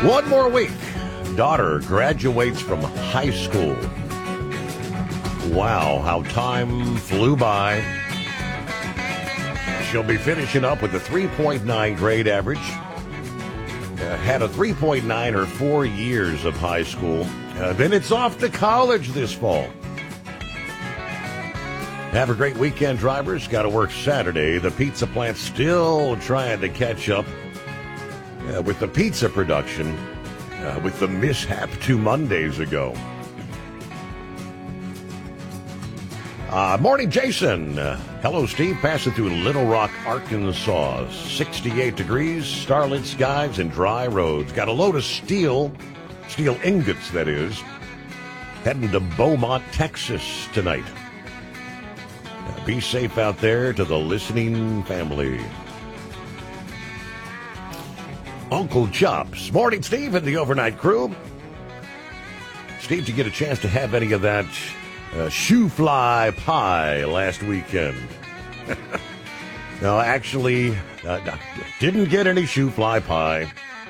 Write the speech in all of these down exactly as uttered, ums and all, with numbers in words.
One more week. Daughter graduates from high school. Wow, how time flew by. She'll be finishing up with a three point nine grade average. Uh, had a three point nine her four years of high school. Uh, then it's off to college this fall. Have a great weekend, drivers. Got to work Saturday. The pizza plant still trying to catch up uh, with the pizza production uh, with the mishap two Mondays ago. Uh, morning, Jason. Uh, hello, Steve. Passing through Little Rock, Arkansas. sixty-eight degrees, starlit skies, and dry roads. Got a load of steel, steel ingots, that is, heading to Beaumont, Texas tonight. Uh, be safe out there to the listening family. Uncle Chops. Morning, Steve, and the overnight crew. Steve, did you get a chance to have any of that Uh, shoe fly pie last weekend? No, actually, uh, didn't get any shoe fly pie.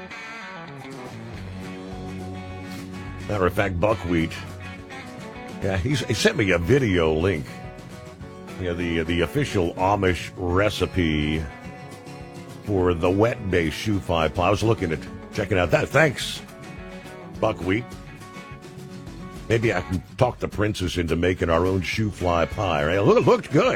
Matter of fact, Buckwheat, yeah, he's, he sent me a video link. Yeah, the the official Amish recipe for the wet-based shoe fly pie. I was looking at checking out that. Thanks, Buckwheat. Maybe I can talk the princess into making our own shoe fly pie. Right? It looked good.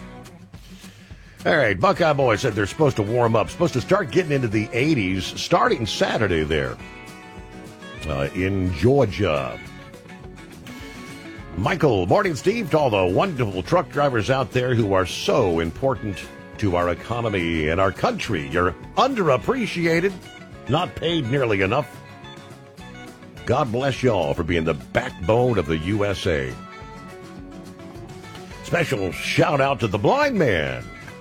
All right, Buckeye Boys said they're supposed to warm up, supposed to start getting into the eighties starting Saturday there uh, in Georgia. Michael, morning, Steve, to all the wonderful truck drivers out there who are so important to our economy and our country. You're underappreciated, not paid nearly enough. God bless y'all for being the backbone of the U S A. Special shout out to the blind man.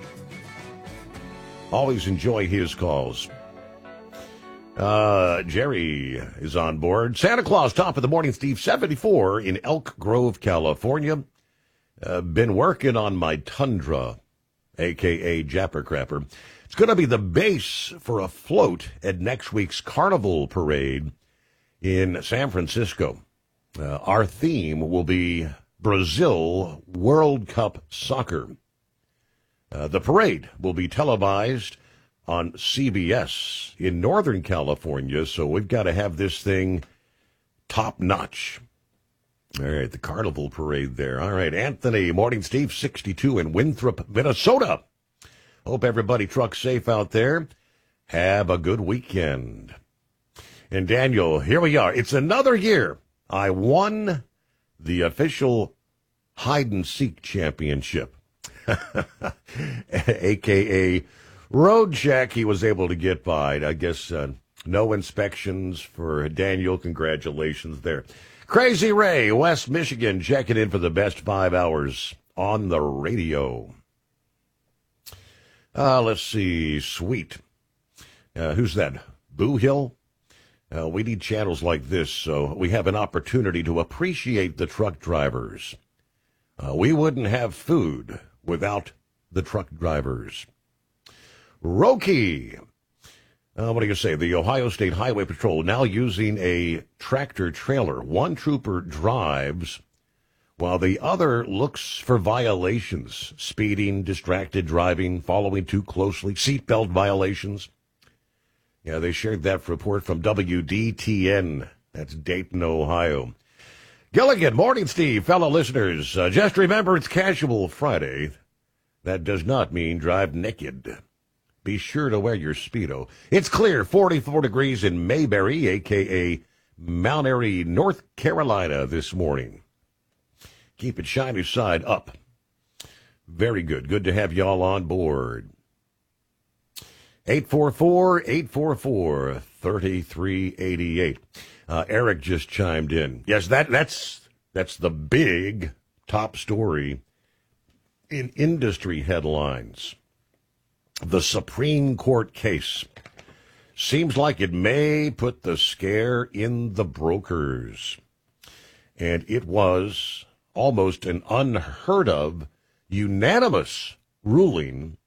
Always enjoy his calls. Uh, Jerry is on board. Santa Claus, top of the morning, Steve, seventy-four in Elk Grove, California. Uh, been working on my Tundra, a k a. Japper Crapper. It's going to be the base for a float at next week's Carnival Parade in San Francisco. Uh, our theme will be Brazil World Cup Soccer. Uh, the parade will be televised on C B S in Northern California, so we've got to have this thing top-notch. All right, the Carnival Parade there. All right, Anthony, morning, Steve, sixty-two in Winthrop, Minnesota. Hope everybody trucks safe out there. Have a good weekend. And Daniel, here we are. It's another year. I won the official hide-and-seek championship, a k a. Road Check. He was able to get by. I guess uh, no inspections for Daniel. Congratulations there. Crazy Ray, West Michigan, checking in for the best five hours on the radio. Uh, let's see. Sweet. Uh, who's that? Boo Hill? Uh, we need channels like this so we have an opportunity to appreciate the truck drivers. Uh, we wouldn't have food without the truck drivers. Roki, uh, what do you say? The Ohio State Highway Patrol now using a tractor trailer. One trooper drives while the other looks for violations. Speeding, distracted driving, following too closely, seatbelt violations. Yeah, they shared that report from W D T N. That's Dayton, Ohio. Gilligan, morning, Steve, fellow listeners. Uh, just remember it's Casual Friday. That does not mean drive naked. Be sure to wear your Speedo. It's clear, forty-four degrees in Mayberry, a k a. Mount Airy, North Carolina this morning. Keep it shiny side up. Very good. Good to have y'all on board. eight four four, eight four four, three three eight eight. Uh, Eric just chimed in. Yes, that that's that's the big top story in industry headlines. The Supreme Court case seems like it may put the scare in the brokers. And it was almost an unheard of unanimous ruling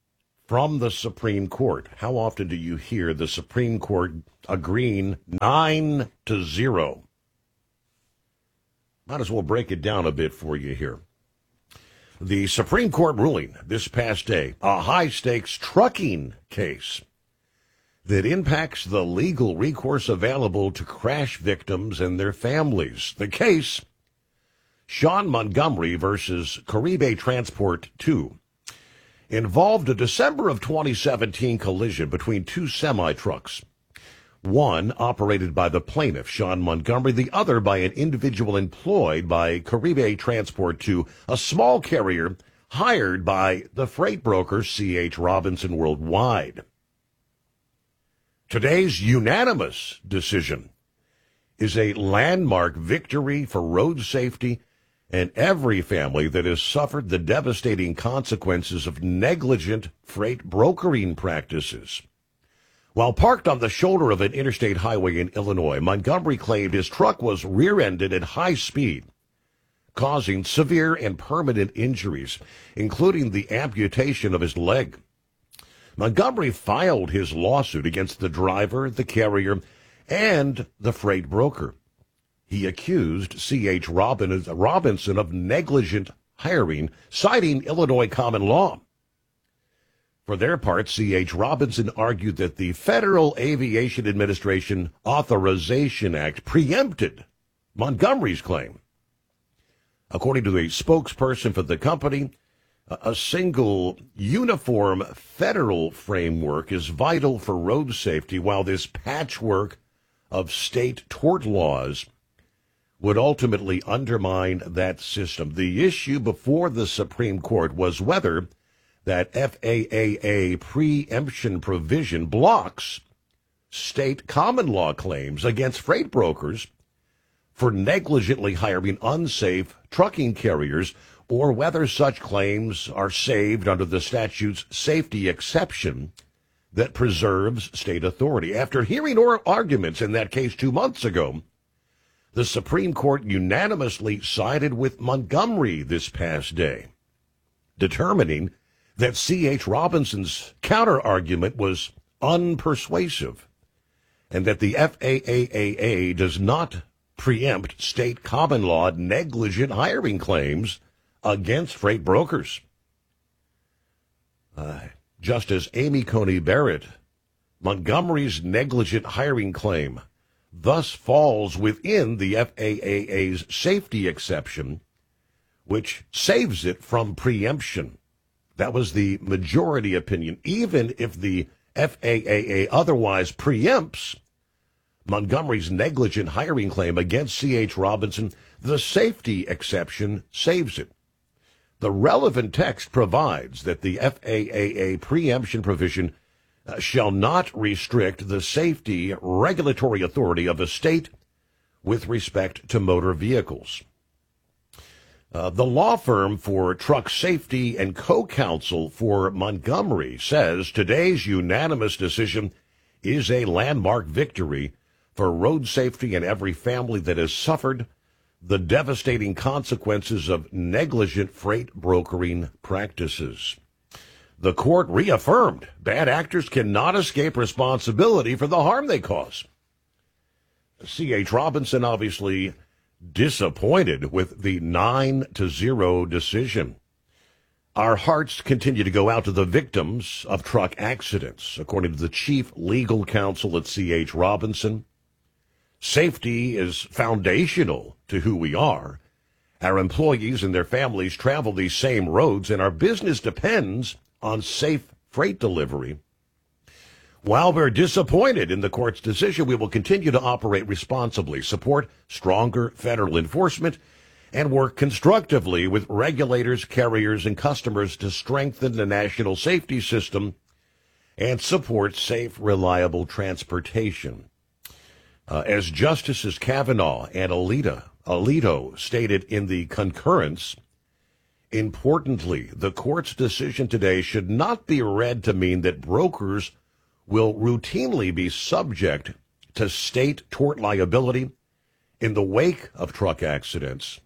from the Supreme Court. How often do you hear the Supreme Court agreeing nine to zero? Might as well break it down a bit for you here. The Supreme Court ruling this past day, a high-stakes trucking case that impacts the legal recourse available to crash victims and their families. The case, Sean Montgomery versus Caribe Transport two, involved a December of twenty seventeen collision between two semi-trucks. One operated by the plaintiff, Sean Montgomery, the other by an individual employed by Caribe Transport two, a small carrier hired by the freight broker C H. Robinson Worldwide. Today's unanimous decision is a landmark victory for road safety and every family that has suffered the devastating consequences of negligent freight brokering practices. While parked on the shoulder of an interstate highway in Illinois, Montgomery claimed his truck was rear-ended at high speed, causing severe and permanent injuries, including the amputation of his leg. Montgomery filed his lawsuit against the driver, the carrier, and the freight broker. He accused C H. Robinson of negligent hiring, citing Illinois common law. For their part, C H. Robinson argued that the Federal Aviation Administration Authorization Act preempted Montgomery's claim. According to a spokesperson for the company, a single uniform federal framework is vital for road safety, while this patchwork of state tort laws would ultimately undermine that system. The issue before the Supreme Court was whether that F A A A preemption provision blocks state common law claims against freight brokers for negligently hiring unsafe trucking carriers, or whether such claims are saved under the statute's safety exception that preserves state authority. After hearing oral arguments in that case two months ago, the Supreme Court unanimously sided with Montgomery this past day, determining that C H. Robinson's counter-argument was unpersuasive and that the F A A A does not preempt state common law negligent hiring claims against freight brokers. Uh, Justice Amy Coney Barrett, Montgomery's negligent hiring claim thus falls within the F A A A's safety exception, which saves it from preemption. That was the majority opinion. Even if the F A A A otherwise preempts Montgomery's negligent hiring claim against C H. Robinson, the safety exception saves it. The relevant text provides that the F A A A preemption provision uh, shall not restrict the safety regulatory authority of a state with respect to motor vehicles. Uh, the law firm for truck safety and co-counsel for Montgomery says today's unanimous decision is a landmark victory for road safety and every family that has suffered the devastating consequences of negligent freight brokering practices. The court reaffirmed bad actors cannot escape responsibility for the harm they cause. C H. Robinson obviously disappointed with the nine to zero decision. Our hearts continue to go out to the victims of truck accidents, according to the chief legal counsel at C H. Robinson. Safety is foundational to who we are. Our employees and their families travel these same roads, and our business depends on safe freight delivery. While we're disappointed in the court's decision, we will continue to operate responsibly, support stronger federal enforcement, and work constructively with regulators, carriers, and customers to strengthen the national safety system and support safe, reliable transportation. Uh, as Justices Kavanaugh and Alito, Alito stated in the concurrence, importantly, the court's decision today should not be read to mean that brokers will routinely be subject to state tort liability in the wake of truck accidents.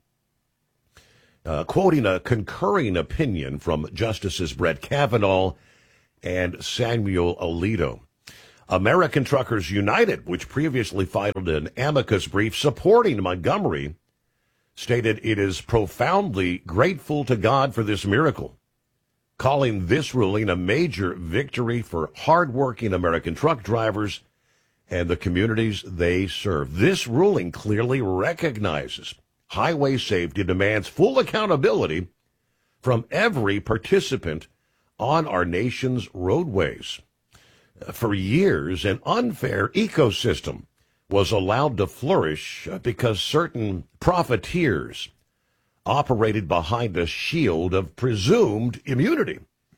Uh, quoting a concurring opinion from Justices Brett Kavanaugh and Samuel Alito. American Truckers United, which previously filed an amicus brief supporting Montgomery, stated it is profoundly grateful to God for this miracle, calling this ruling a major victory for hardworking American truck drivers and the communities they serve. This ruling clearly recognizes highway safety demands full accountability from every participant on our nation's roadways. For years, an unfair ecosystem was allowed to flourish because certain profiteers operated behind a shield of presumed immunity.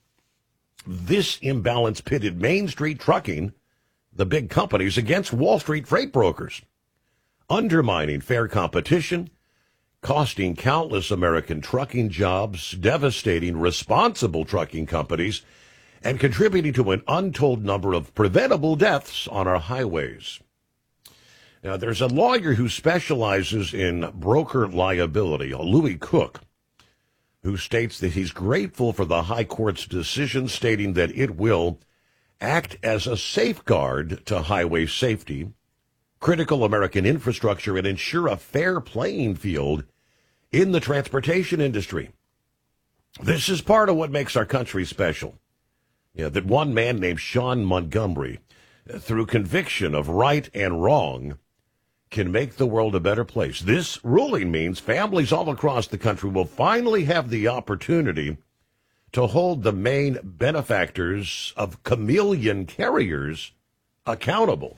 This imbalance pitted Main Street trucking, the big companies, against Wall Street freight brokers, undermining fair competition, costing countless American trucking jobs, devastating responsible trucking companies, and contributing to an untold number of preventable deaths on our highways. Now, there's a lawyer who specializes in broker liability, Louis Cook, who states that he's grateful for the High Court's decision, stating that it will act as a safeguard to highway safety, critical American infrastructure, and ensure a fair playing field in the transportation industry. This is part of what makes our country special. Yeah, that one man named Sean Montgomery, through conviction of right and wrong, can make the world a better place. This ruling means families all across the country will finally have the opportunity to hold the main benefactors of chameleon carriers accountable.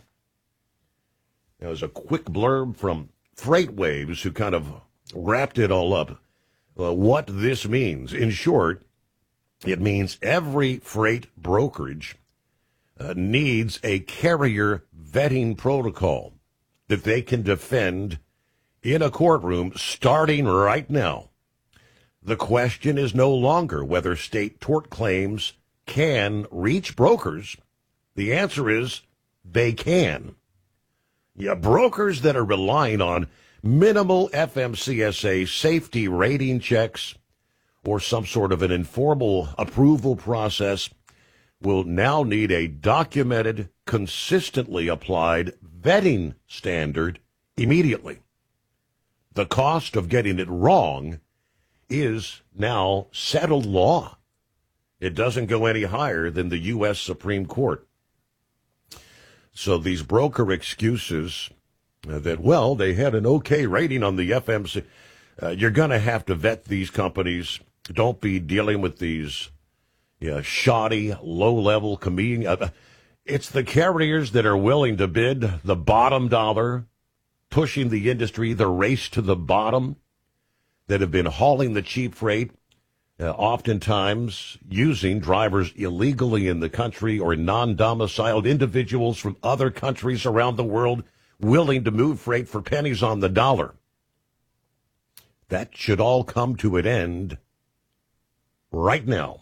There's a quick blurb from FreightWaves, who kind of wrapped it all up. Uh, what this means, in short, it means every freight brokerage uh, needs a carrier vetting protocol that they can defend in a courtroom starting right now. The question is no longer whether state tort claims can reach brokers. The answer is they can. Yeah, brokers that are relying on minimal F M C S A safety rating checks or some sort of an informal approval process will now need a documented, consistently applied vetting standard immediately. The cost of getting it wrong is now settled law. It doesn't go any higher than the U S Supreme Court. So these broker excuses uh, that, well, they had an okay rating on the F M C, uh, you're going to have to vet these companies. Don't be dealing with these yeah, shoddy, low-level comedian. Uh, it's the carriers that are willing to bid the bottom dollar, pushing the industry, the race to the bottom, that have been hauling the cheap freight, uh, oftentimes using drivers illegally in the country or non-domiciled individuals from other countries around the world willing to move freight for pennies on the dollar. That should all come to an end right now.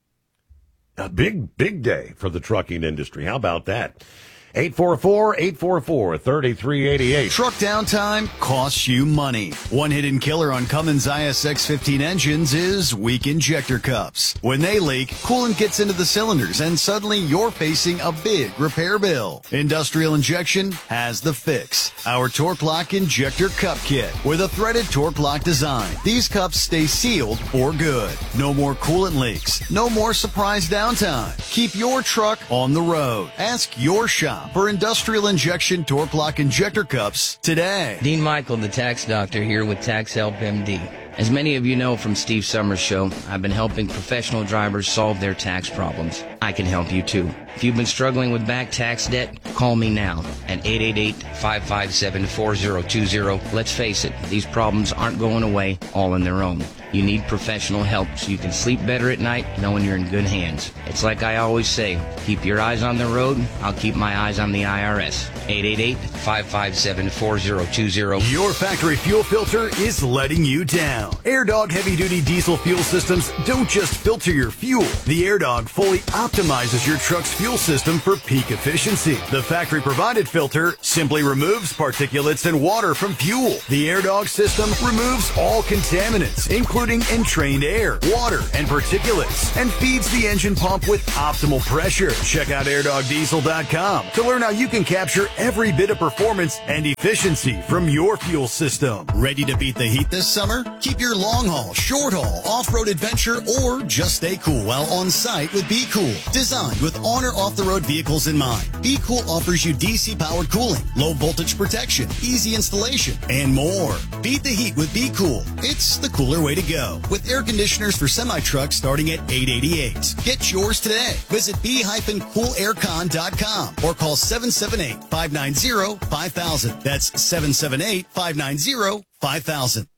A big, big day for the trucking industry. How about that? eight four four, eight four four, three three eight eight. Truck downtime costs you money. One hidden killer on Cummins I S X fifteen engines is weak injector cups. When they leak, coolant gets into the cylinders and suddenly you're facing a big repair bill. Industrial Injection has the fix. Our Torque Lock Injector Cup Kit with a threaded Torque Lock design. These cups stay sealed for good. No more coolant leaks. No more surprise downtime. Keep your truck on the road. Ask your shop for Industrial Injection Torque Lock Injector Cups today. Dean Michael, the tax doctor, here with Tax Help M D. As many of you know from Steve Summers' show, I've been helping professional drivers solve their tax problems. I can help you too. If you've been struggling with back tax debt, call me now at eight eight eight, five five seven, four zero two zero. Let's face it, these problems aren't going away all on their own. You need professional help so you can sleep better at night knowing you're in good hands. It's like I always say, keep your eyes on the road, I'll keep my eyes on the I R S. eight eight eight, five five seven, four zero two zero. Your factory fuel filter is letting you down. AirDog heavy-duty diesel fuel systems don't just filter your fuel. The AirDog fully optimizes your truck's fuel system for peak efficiency. The factory-provided filter simply removes particulates and water from fuel. The AirDog system removes all contaminants, including including entrained air, water, and particulates, and feeds the engine pump with optimal pressure. Check out air dog diesel dot com to learn how you can capture every bit of performance and efficiency from your fuel system. Ready to beat the heat this summer? Keep your long haul, short haul, off-road adventure, or just stay cool while on site with Be Cool. Designed with on or off-the-road vehicles in mind, Be Cool offers you D C-powered cooling, low voltage protection, easy installation, and more. Beat the heat with Be Cool. It's the cooler way to go. With air conditioners for semi-trucks starting at eight hundred eighty-eight dollars. Get yours today. Visit be cool aircon dot com or call seven seven eight, five nine zero, five thousand. That's seven seven eight, five nine zero, five thousand.